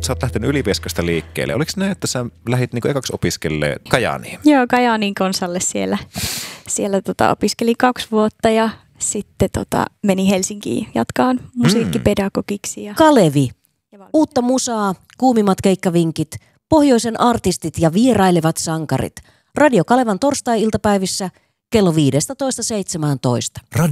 sä oot lähtenyt Ylivieskasta liikkeelle. Oliko näin, että sä lähdit niinku ekaksi opiskelemaan Kajaaniin? Joo, Kajaanin konsalle siellä opiskelin 2 vuotta ja sitten menin Helsinkiin jatkaan musiikkipedagogiksi. Kalevi. Uutta musaa, kuumimmat keikkavinkit, pohjoisen artistit ja vierailevat sankarit. Radio Kalevan torstai-iltapäivissä kello 15.17.